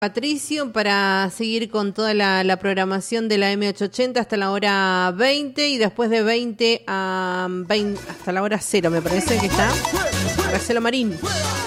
Patricio, para seguir con toda la programación de la M880 hasta la hora 20 y después de 20 a 20 hasta la hora 0, me parece que está Marcelo Marín.